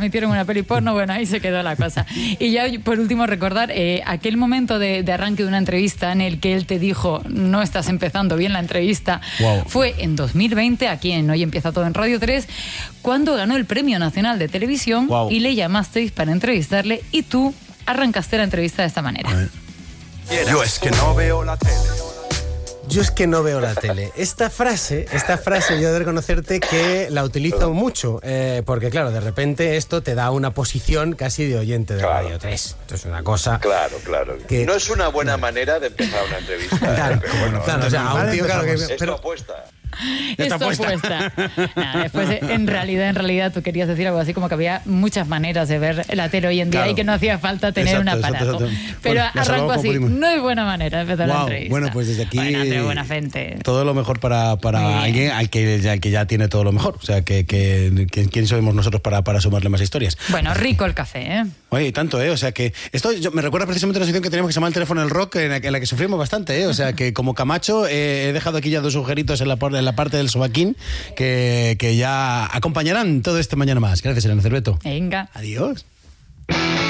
transmitieron una peli porno, bueno, ahí se quedó la cosa. Y ya por último recordar aquel momento de arranque de una entrevista en el que él te dijo, no estás empezando bien la entrevista, fue en 2020, aquí en Hoy Empieza Todo en Radio 3, cuando ganó el Premio Nacional de Televisión y le llamasteis para entrevistarle y tú arrancaste la entrevista de esta manera. Yo es que no veo la tele. Yo es que no veo la tele. Esta frase yo he de reconocerte que la utilizo mucho, porque claro, de repente esto te da una posición casi de oyente de Radio 3. Esto es una cosa... Claro. Que... No es una buena manera de empezar una entrevista. Claro, pero o sea, a un tío, claro que... Es tu apuesta. Esto apuesta. Nada, después, en realidad, tú querías decir algo así como que había muchas maneras de ver la tele hoy en día y que no hacía falta tener un aparato. Pero bueno, arranco así. No es buena manera de empezar la entrevista. Bueno, pues desde aquí... Bueno, buena gente. Todo lo mejor para alguien al que ya tiene todo lo mejor. O sea, ¿quién somos nosotros para sumarle más historias? Bueno, rico el café, ¿eh? Oye, y tanto, ¿eh? O sea, que esto me recuerda precisamente a una sección que teníamos que se llama El Teléfono del Rock, en la que sufrimos bastante, ¿eh? O sea, que como Camacho he dejado aquí ya 2 agujeritos en la parte del sobaquín que ya acompañarán todo este mañana más. Gracias, Elena Cerveto. Venga. Adiós.